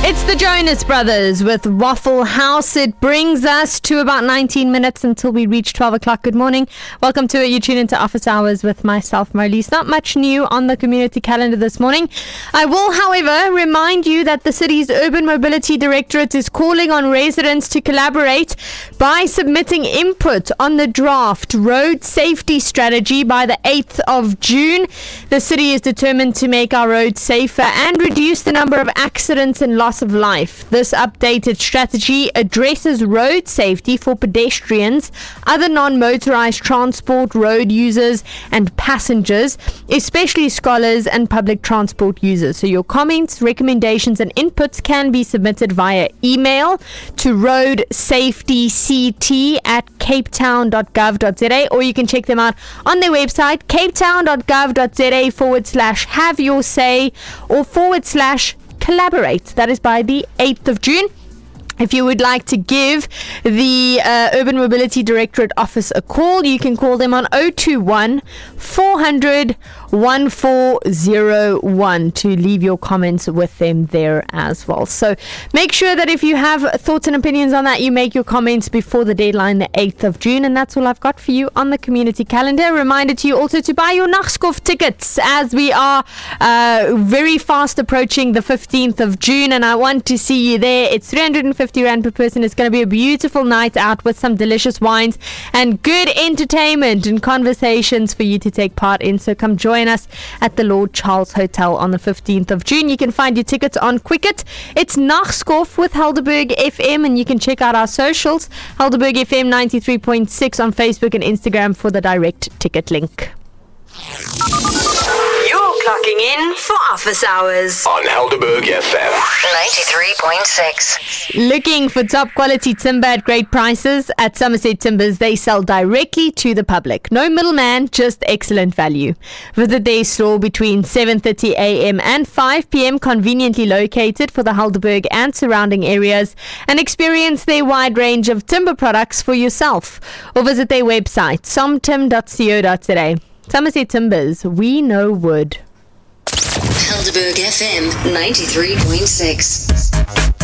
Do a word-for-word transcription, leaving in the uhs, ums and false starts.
It's the Jonas Brothers with Waffle House. It brings us to about nineteen minutes until we reach twelve o'clock. Good morning. Welcome to it. You tune into Office Hours with myself, Marlies. Not much new on the community calendar this morning. I will, however, remind you that the city's Urban Mobility Directorate is calling on residents to collaborate by submitting input on the draft road safety strategy by the eighth of June. The city is determined to make our roads safer and reduce the number of accidents and loss of life. This updated strategy addresses road safety for pedestrians, other non-motorized transport, road users and passengers, especially scholars and public transport users. So your comments, recommendations and inputs can be submitted via email to roadsafetyct at capetown.gov.za, or you can check them out on their website, capetown.gov.za forward slash have your say or forward slash collaborate. That is by the eighth of June. If you would like to give the uh, Urban Mobility Directorate office a call, you can call them on zero two one, four hundred, one four zero one to leave your comments with them there as well. So make sure that if you have thoughts and opinions on that, you make your comments before the deadline, the eighth of June. And that's all I've got for you on the community calendar. A reminder to you also to buy your Nachtskof tickets as we are uh, very fast approaching the fifteenth of June. And I want to see you there. It's three hundred fifty rand per person. It's going to be a beautiful night out with some delicious wines and good entertainment and conversations for you to take part in. So come join us at the Lord Charles Hotel on the fifteenth of June. You can find your tickets on Quicket. It's Nachtskof with Helderberg F M, and you can check out our socials, Helderberg F M ninety-three point six on Facebook and Instagram for the direct ticket link. Clocking in for Office Hours on Helderberg F M ninety-three point six. Looking for top quality timber at great prices? At Somerset Timbers, they sell directly to the public. No middleman, just excellent value. Visit their store between seven thirty a.m. and five p.m. conveniently located for the Helderberg and surrounding areas, and experience their wide range of timber products for yourself. Or visit their website, somtim dot co dot za. Somerset Timbers, we know wood. Helderberg F M ninety-three point six.